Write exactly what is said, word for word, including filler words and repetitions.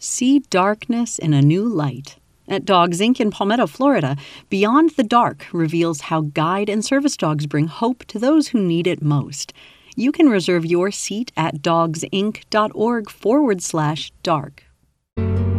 See darkness in a new light. At Dogs Incorporated in Palmetto, Florida, Beyond the Dark reveals how guide and service dogs bring hope to those who need it most. You can reserve your seat at dogsinc.org forward slash dark.